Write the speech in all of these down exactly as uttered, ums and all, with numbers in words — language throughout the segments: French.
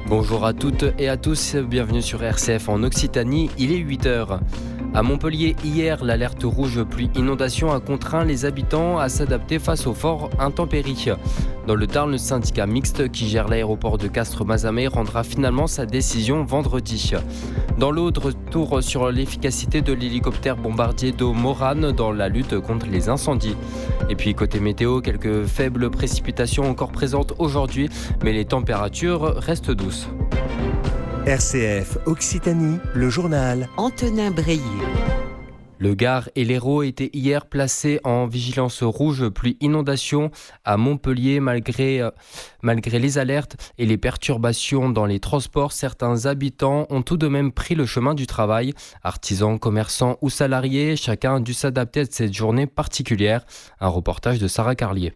Bonjour à toutes et à tous, bienvenue sur R C F en Occitanie, il est huit heures. À Montpellier, hier, l'alerte rouge pluie-inondation a contraint les habitants à s'adapter face aux forts intempéries. Dans le Tarn, le syndicat mixte qui gère l'aéroport de Castres-Mazamet rendra finalement sa décision vendredi. Dans l'autre, retour sur l'efficacité de l'hélicoptère bombardier d'eau Morane dans la lutte contre les incendies. Et puis côté météo, quelques faibles précipitations encore présentes aujourd'hui, mais les températures restent douces. R C F Occitanie, le journal. Antonin Breillet. Le Gard et l'Hérault étaient hier placés en vigilance rouge pluie-inondation à Montpellier malgré, euh, malgré les alertes et les perturbations dans les transports. Certains habitants ont tout de même pris le chemin du travail. Artisans, commerçants ou salariés, chacun a dû s'adapter à cette journée particulière. Un reportage de Sarah Carlier.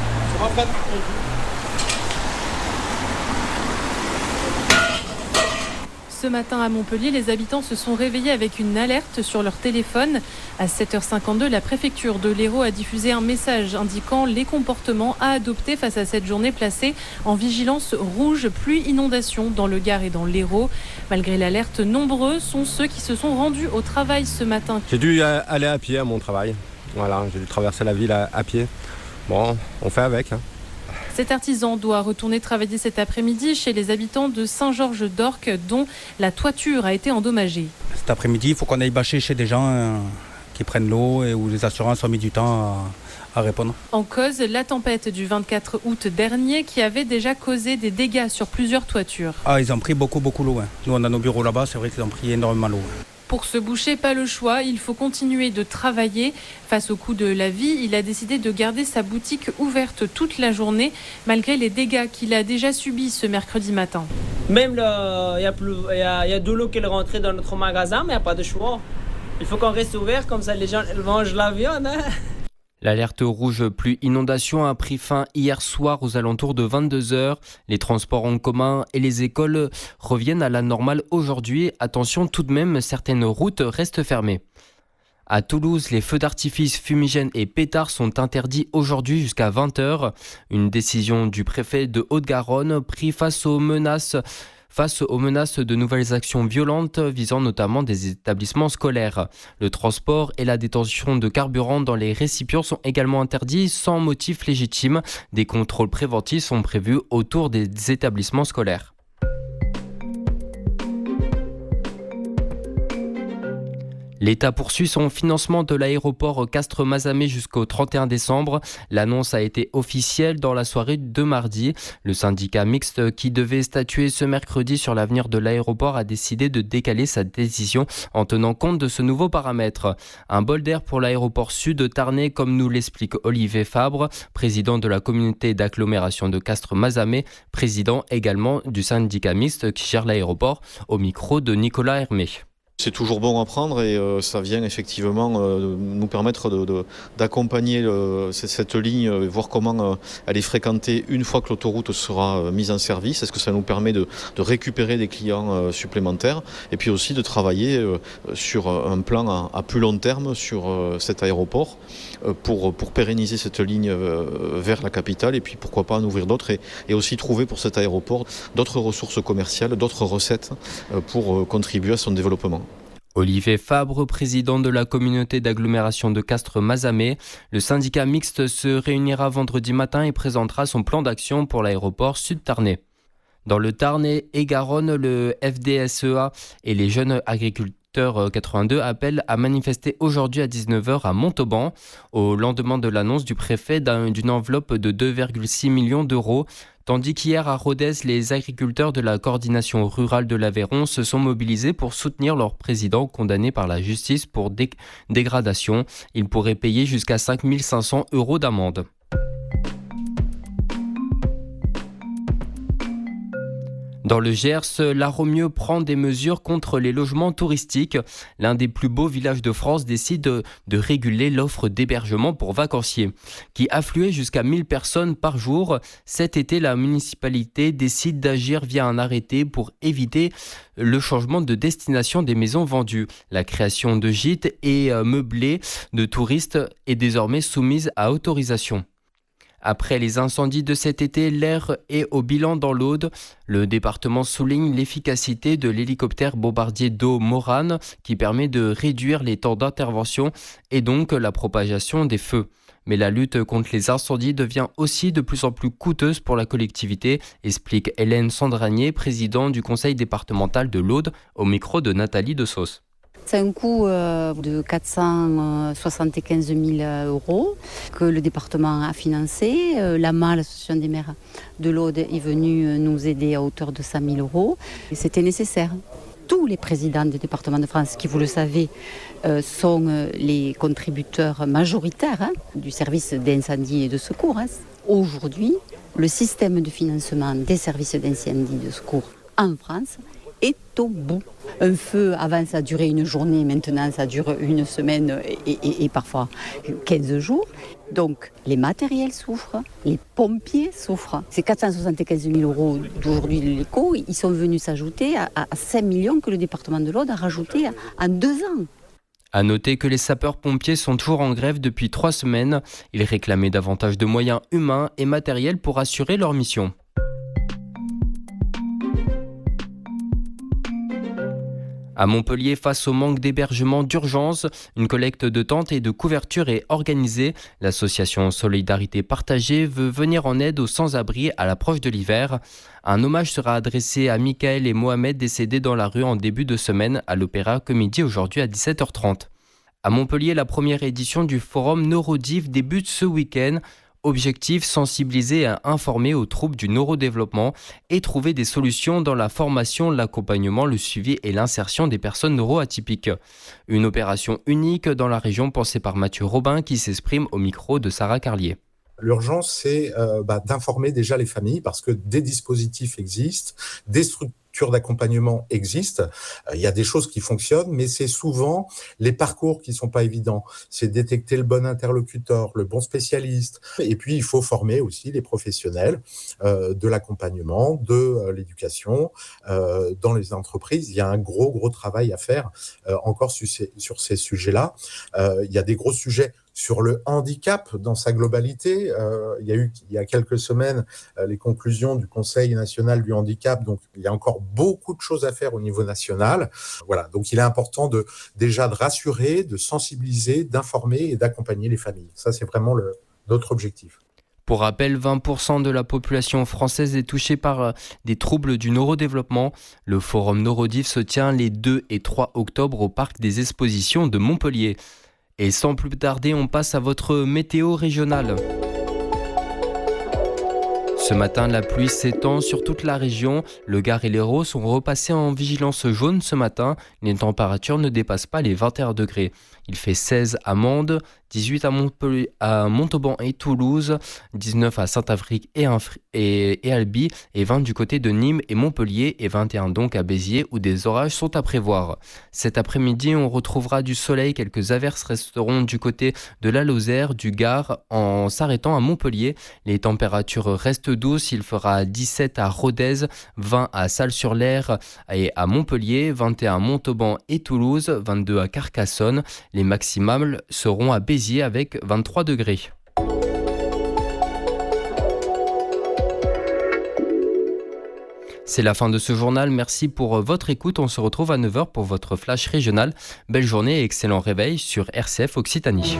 Ce matin à Montpellier, les habitants se sont réveillés avec une alerte sur leur téléphone. À sept heures cinquante-deux, la préfecture de l'Hérault a diffusé un message indiquant les comportements à adopter face à cette journée placée en vigilance rouge pluie-inondation dans le Gard et dans l'Hérault. Malgré l'alerte, nombreux sont ceux qui se sont rendus au travail ce matin. J'ai dû aller à pied à mon travail. Voilà, j'ai dû traverser la ville à, à pied. Bon, on fait avec, hein. Cet artisan doit retourner travailler cet après-midi chez les habitants de Saint-Georges-d'Orques, dont la toiture a été endommagée. Cet après-midi, il faut qu'on aille bâcher chez des gens euh, qui prennent l'eau et où les assurances ont mis du temps à, à répondre. En cause, la tempête du vingt-quatre août dernier qui avait déjà causé des dégâts sur plusieurs toitures. Ah, ils ont pris beaucoup, beaucoup l'eau. Hein. Nous, on a nos bureaux là-bas, c'est vrai qu'ils ont pris énormément l'eau. Hein. Pour se boucher, pas le choix, il faut continuer de travailler. Face au coût de la vie, il a décidé de garder sa boutique ouverte toute la journée, malgré les dégâts qu'il a déjà subis ce mercredi matin. Même il y, y, y a de l'eau qui est rentrée dans notre magasin, mais il n'y a pas de choix. Il faut qu'on reste ouvert, comme ça les gens ils mangent la viande. Hein. L'alerte rouge pluie-inondation a pris fin hier soir aux alentours de vingt-deux heures. Les transports en commun et les écoles reviennent à la normale aujourd'hui. Attention tout de même, certaines routes restent fermées. À Toulouse, les feux d'artifice, fumigènes et pétards sont interdits aujourd'hui jusqu'à vingt heures. Une décision du préfet de Haute-Garonne prise face aux menaces Face aux menaces de nouvelles actions violentes visant notamment des établissements scolaires. Le transport et la détention de carburant dans les récipients sont également interdits sans motif légitime. Des contrôles préventifs sont prévus autour des établissements scolaires. L'État poursuit son financement de l'aéroport Castres-Mazamet jusqu'au trente et un décembre. L'annonce a été officielle dans la soirée de mardi. Le syndicat mixte qui devait statuer ce mercredi sur l'avenir de l'aéroport a décidé de décaler sa décision en tenant compte de ce nouveau paramètre. Un bol d'air pour l'aéroport sud tarnais, comme nous l'explique Olivier Fabre, président de la communauté d'agglomération de Castres-Mazamet, président également du syndicat mixte qui gère l'aéroport, au micro de Nicolas Hermé. C'est toujours bon à prendre et euh, ça vient effectivement euh, nous permettre de, de, d'accompagner le, cette ligne, euh, voir comment euh, elle est fréquentée une fois que l'autoroute sera euh, mise en service. Est-ce que ça nous permet de, de récupérer des clients euh, supplémentaires et puis aussi de travailler euh, sur un plan à, à plus long terme sur euh, cet aéroport euh, pour, pour pérenniser cette ligne euh, vers la capitale et puis pourquoi pas en ouvrir d'autres et, et aussi trouver pour cet aéroport d'autres ressources commerciales, d'autres recettes euh, pour euh, contribuer à son développement. Olivier Fabre, président de la communauté d'agglomération de Castres-Mazamet. Le syndicat mixte se réunira vendredi matin et présentera son plan d'action pour l'aéroport sud-tarnais. Dans le Tarn et Garonne, le F D S E A et les jeunes agriculteurs quatre-vingt-deux appellent à manifester aujourd'hui à dix-neuf heures à Montauban, au lendemain de l'annonce du préfet d'un, d'une enveloppe de deux virgule six millions d'euros. Tandis qu'hier à Rodez, les agriculteurs de la coordination rurale de l'Aveyron se sont mobilisés pour soutenir leur président condamné par la justice pour dé- dégradation. Il pourrait payer jusqu'à cinq mille cinq cents euros d'amende. Dans le Gers, la Romieux prend des mesures contre les logements touristiques. L'un des plus beaux villages de France décide de, de réguler l'offre d'hébergement pour vacanciers, qui affluait jusqu'à mille personnes par jour. Cet été, la municipalité décide d'agir via un arrêté pour éviter le changement de destination des maisons vendues. La création de gîtes et meublés de touristes est désormais soumise à autorisation. Après les incendies de cet été, l'air est au bilan dans l'Aude. Le département souligne l'efficacité de l'hélicoptère bombardier d'eau Morane qui permet de réduire les temps d'intervention et donc la propagation des feux. Mais la lutte contre les incendies devient aussi de plus en plus coûteuse pour la collectivité, explique Hélène Sandranier, présidente du conseil départemental de l'Aude, au micro de Nathalie Desauce. C'est un coût euh, de quatre cent soixante-quinze mille euros que le département a financé. Euh, L'A M A, l'association des maires de l'Aude, est venue nous aider à hauteur de cent mille euros. Et c'était nécessaire. Tous les présidents des départements de France, qui vous le savez, euh, sont euh, les contributeurs majoritaires hein, du service d'incendie et de secours. Hein. Aujourd'hui, le système de financement des services d'incendie et de secours en France est au bout. Un feu, avant ça durait une journée, maintenant ça dure une semaine et, et, et parfois quinze jours. Donc les matériels souffrent, les pompiers souffrent. Ces quatre cent soixante-quinze mille euros d'aujourd'hui de l'éco, ils sont venus s'ajouter à, à cinq millions que le département de l'Aude a rajouté en deux ans. À noter que les sapeurs-pompiers sont toujours en grève depuis trois semaines. Ils réclamaient davantage de moyens humains et matériels pour assurer leur mission. À Montpellier, face au manque d'hébergement d'urgence, une collecte de tentes et de couvertures est organisée. L'association Solidarité Partagée veut venir en aide aux sans-abri à l'approche de l'hiver. Un hommage sera adressé à Michael et Mohamed décédés dans la rue en début de semaine à l'Opéra Comédie aujourd'hui à dix-sept heures trente. À Montpellier, la première édition du forum Neurodiv débute ce week-end. Objectif, sensibiliser et informer aux troubles du neurodéveloppement et trouver des solutions dans la formation, l'accompagnement, le suivi et l'insertion des personnes neuroatypiques. Une opération unique dans la région pensée par Mathieu Robin qui s'exprime au micro de Sarah Carlier. L'urgence, c'est euh, bah, d'informer déjà les familles parce que des dispositifs existent, des structures d'accompagnement existent. Il y a des choses qui fonctionnent, mais c'est souvent les parcours qui sont pas évidents. C'est détecter le bon interlocuteur, le bon spécialiste. Et puis, il faut former aussi les professionnels euh, de l'accompagnement, de euh, l'éducation euh, dans les entreprises. Il y a un gros, gros travail à faire euh, encore sur ces, sur ces sujets-là. Euh, il y a des gros sujets sur le handicap dans sa globalité. Euh, il y a eu, il y a quelques semaines, euh, les conclusions du Conseil national du handicap. Donc, il y a encore beaucoup de choses à faire au niveau national. Voilà. Donc, il est important de, déjà de rassurer, de sensibiliser, d'informer et d'accompagner les familles. Ça, c'est vraiment le, notre objectif. Pour rappel, vingt pour cent de la population française est touchée par des troubles du neurodéveloppement. Le forum Neurodiv se tient les deux et trois octobre au Parc des Expositions de Montpellier. Et sans plus tarder, on passe à votre météo régionale. Ce matin, la pluie s'étend sur toute la région. Le Gard et l'Hérault sont repassés en vigilance jaune ce matin. Les températures ne dépassent pas les vingt et un degrés. Il fait seize à Mende, dix-huit à, Montpellier, à Montauban et Toulouse, dix-neuf à Saint-Afrique et, et, et Albi, et vingt du côté de Nîmes et Montpellier, et vingt et un donc à Béziers où des orages sont à prévoir. Cet après-midi, on retrouvera du soleil. Quelques averses resteront du côté de la Lozère, du Gard, en s'arrêtant à Montpellier. Les températures restent douces. Il fera dix-sept à Rodez, vingt à Salles-sur-l'Aire et à Montpellier, vingt et un à Montauban et Toulouse, vingt-deux à Carcassonne. Les maximales seront à Béziers avec vingt-trois degrés. C'est la fin de ce journal. Merci pour votre écoute. On se retrouve à neuf heures pour votre flash régional. Belle journée et excellent réveil sur R C F Occitanie.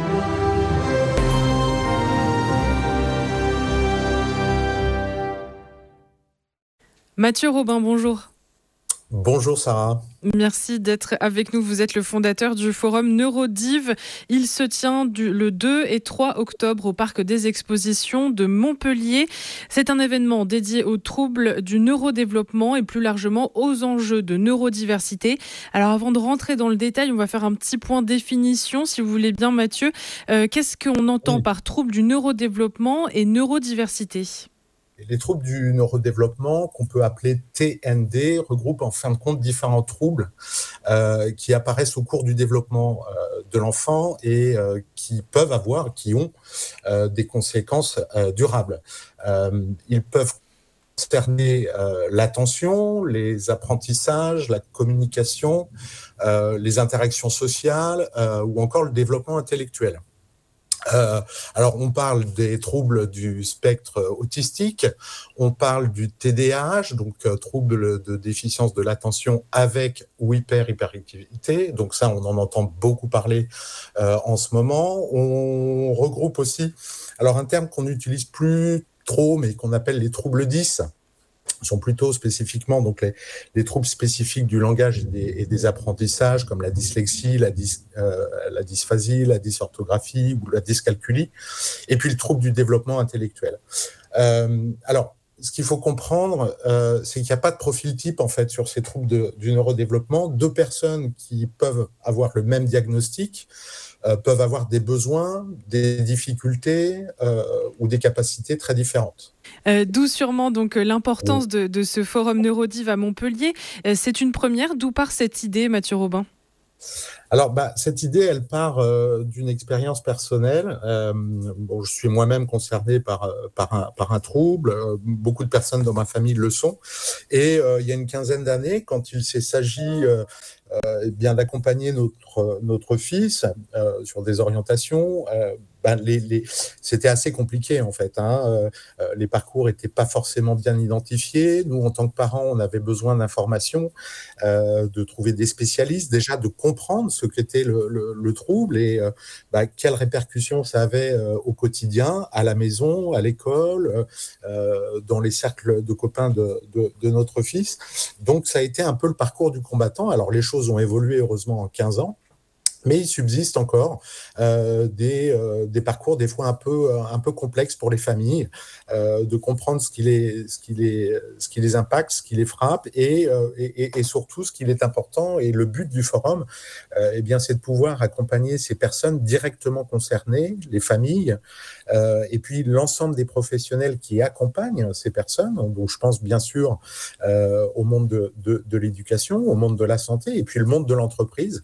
Mathieu Robin, bonjour. Bonjour Sarah. Merci d'être avec nous. Vous êtes le fondateur du forum Neurodiv. Il se tient du, le deux et trois octobre au Parc des Expositions de Montpellier. C'est un événement dédié aux troubles du neurodéveloppement et plus largement aux enjeux de neurodiversité. Alors avant de rentrer dans le détail, on va faire un petit point définition, si vous voulez bien Mathieu. Euh, qu'est-ce qu'on entend oui. par troubles du neurodéveloppement et neurodiversité ? Les troubles du neurodéveloppement, qu'on peut appeler T N D, regroupent en fin de compte différents troubles euh, qui apparaissent au cours du développement euh, de l'enfant et euh, qui peuvent avoir, qui ont euh, des conséquences euh, durables. Euh, ils peuvent concerner euh, l'attention, les apprentissages, la communication, euh, les interactions sociales euh, ou encore le développement intellectuel. Euh, alors, on parle des troubles du spectre autistique, on parle du T D A H, donc euh, trouble de déficience de l'attention avec ou hyper-hyperactivité. Donc ça, on en entend beaucoup parler euh, en ce moment. On regroupe aussi, alors un terme qu'on n'utilise plus trop, mais qu'on appelle les troubles dix. Sont plutôt spécifiquement donc les, les troubles spécifiques du langage et des, et des apprentissages comme la dyslexie, la, dys, euh, la dysphasie, la dysorthographie ou la dyscalculie, et puis le trouble du développement intellectuel. Euh, alors, ce qu'il faut comprendre, euh, c'est qu'il n'y a pas de profil type en fait sur ces troubles de, du neurodéveloppement. Deux personnes qui peuvent avoir le même diagnostic euh, peuvent avoir des besoins, des difficultés euh, ou des capacités très différentes. Euh, d'où sûrement donc l'importance oui. de, de ce forum Neurodive à Montpellier. Euh, c'est une première. D'où part cette idée, Mathieu Robin ? Alors, bah, cette idée, elle part euh, d'une expérience personnelle. Euh, bon, je suis moi-même concerné par, par, un, par un trouble. Euh, beaucoup de personnes dans ma famille le sont. Et euh, il y a une quinzaine d'années, quand il s'agit euh, euh, eh bien d'accompagner notre, notre fils euh, sur des orientations, euh, ben les, les, c'était assez compliqué en fait. Hein. Euh, les parcours n'étaient pas forcément bien identifiés. Nous, en tant que parents, on avait besoin d'informations, euh, de trouver des spécialistes, déjà de comprendre ce qu'était le, le, le trouble et euh, ben, quelles répercussions ça avait euh, au quotidien, à la maison, à l'école, euh, dans les cercles de copains de, de, de notre fils. Donc, ça a été un peu le parcours du combattant. Alors, les choses ont évolué heureusement en quinze ans. Mais il subsiste encore euh, des, euh, des parcours des fois un peu, euh, un peu complexes pour les familles, euh, de comprendre ce qui, les, ce, qui les, ce qui les impacte, ce qui les frappe et, euh, et, et surtout ce qui est important. Et le but du forum, euh, eh bien, c'est de pouvoir accompagner ces personnes directement concernées, les familles, euh, et puis l'ensemble des professionnels qui accompagnent ces personnes, donc je pense bien sûr euh, au monde de, de, de l'éducation, au monde de la santé et puis le monde de l'entreprise.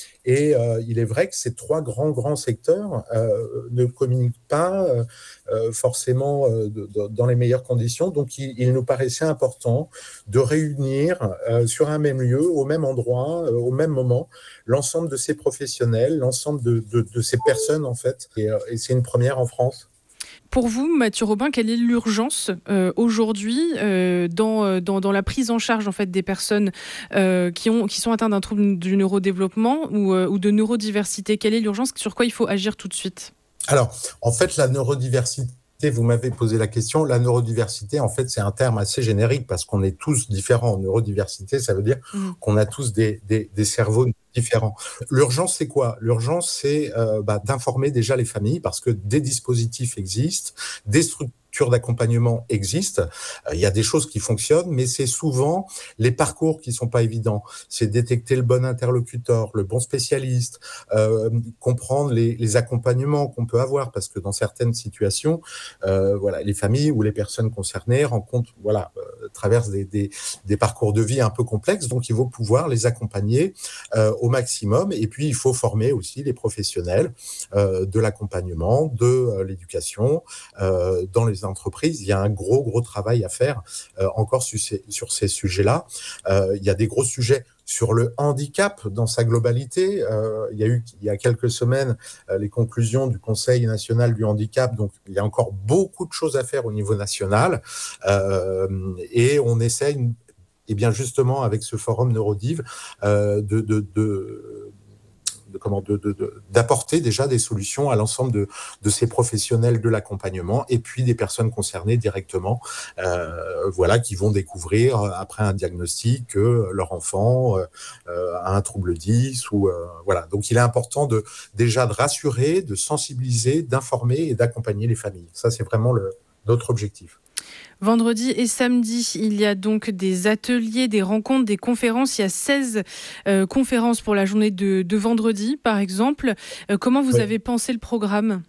Et euh, il est vrai que ces trois grands, grands secteurs euh, ne communiquent pas euh, forcément euh, de, de, dans les meilleures conditions. Donc, il, il nous paraissait important de réunir euh, sur un même lieu, au même endroit, euh, au même moment, l'ensemble de ces professionnels, l'ensemble de, de, de ces personnes, en fait. Et, euh, et c'est une première en France. Pour vous, Mathieu Robin, quelle est l'urgence euh, aujourd'hui euh, dans, dans, dans la prise en charge en fait, des personnes euh, qui, ont, qui sont atteintes d'un trouble du neurodéveloppement ou, euh, ou de neurodiversité ? Quelle est l'urgence ? Sur quoi il faut agir tout de suite ? Alors, en fait, la neurodiversité, vous m'avez posé la question, la neurodiversité, en fait, c'est un terme assez générique parce qu'on est tous différents. Neurodiversité, ça veut dire mmh. qu'on a tous des, des, des cerveaux différents. L'urgence, c'est quoi ? L'urgence, c'est euh, bah, d'informer déjà les familles parce que des dispositifs existent, des structures d'accompagnement existent. Euh, il y a des choses qui fonctionnent, mais c'est souvent les parcours qui sont pas évidents. C'est détecter le bon interlocuteur, le bon spécialiste, euh, comprendre les, les accompagnements qu'on peut avoir, parce que dans certaines situations, euh, voilà, les familles ou les personnes concernées rencontrent, voilà, euh, traversent des, des, des parcours de vie un peu complexes, donc il faut pouvoir les accompagner euh, au maximum. Et puis il faut former aussi les professionnels euh, de l'accompagnement, de euh, l'éducation, euh, dans les entreprises. Il y a un gros, gros travail à faire euh, encore sur ces, sur ces sujets-là. Euh, il y a des gros sujets sur le handicap dans sa globalité. Euh, il y a eu, il y a quelques semaines, euh, les conclusions du Conseil national du handicap. Donc, il y a encore beaucoup de choses à faire au niveau national. Euh, et on essaye, et bien justement, avec ce forum Neurodive, euh, de, de, de De, comment, de, de, de, d'apporter déjà des solutions à l'ensemble de, de ces professionnels de l'accompagnement et puis des personnes concernées directement, euh, voilà, qui vont découvrir après un diagnostic que leur enfant euh, a un trouble dix ou euh, voilà. Donc il est important de déjà de rassurer, de sensibiliser, d'informer et d'accompagner les familles. Ça c'est vraiment le, notre objectif. Vendredi et samedi, il y a donc des ateliers, des rencontres, des conférences. Il y a seize euh, conférences pour la journée de, de vendredi, par exemple. Euh, comment vous oui. avez pensé le programme ?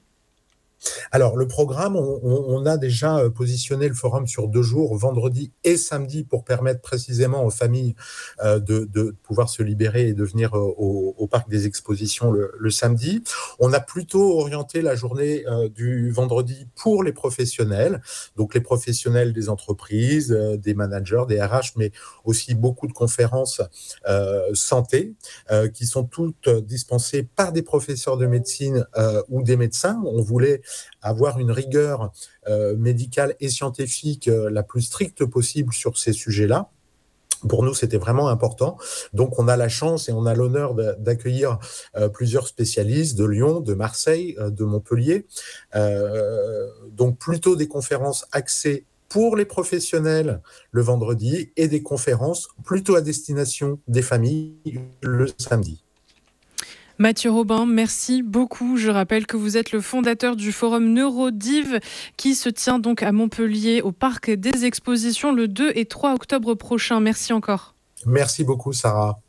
Alors, le programme, on, on a déjà positionné le forum sur deux jours, vendredi et samedi, pour permettre précisément aux familles euh, de, de pouvoir se libérer et de venir au, au parc des expositions le, le samedi. On a plutôt orienté la journée euh, du vendredi pour les professionnels, donc les professionnels des entreprises, euh, des managers, des R H, mais aussi beaucoup de conférences euh, santé, euh, qui sont toutes dispensées par des professeurs de médecine euh, ou des médecins. On voulait avoir une rigueur euh, médicale et scientifique euh, la plus stricte possible sur ces sujets-là. Pour nous, c'était vraiment important. Donc, on a la chance et on a l'honneur d'accueillir euh, plusieurs spécialistes de Lyon, de Marseille, euh, de Montpellier. Euh, donc, plutôt des conférences axées pour les professionnels le vendredi et des conférences plutôt à destination des familles le samedi. Mathieu Robin, merci beaucoup. Je rappelle que vous êtes le fondateur du forum Neurodiv qui se tient donc à Montpellier au parc des expositions le deux et trois octobre prochain. Merci encore. Merci beaucoup, Sarah.